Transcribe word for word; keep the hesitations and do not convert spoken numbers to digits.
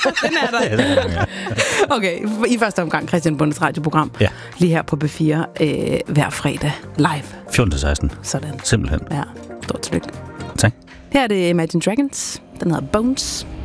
Den er der. Ja, det er der, ja. Okay, i første omgang Christian Bondes radioprogram. Ja. Lige her på B fire øh, hver fredag live. fjorten til seksten. Sådan. Simpelthen. Ja, stort tillykke. Tak. Her er det Imagine Dragons. Den hedder Bones.